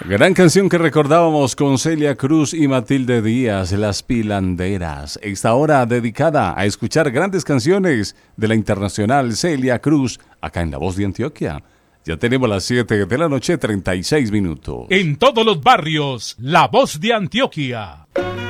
Gran canción que recordábamos con Celia Cruz y Matilde Díaz, Las Pilanderas. Esta hora dedicada a escuchar grandes canciones de la internacional Celia Cruz, acá en La Voz de Antioquia. Ya tenemos las 7 de la noche, 36 minutos. En todos los barrios, La Voz de Antioquia.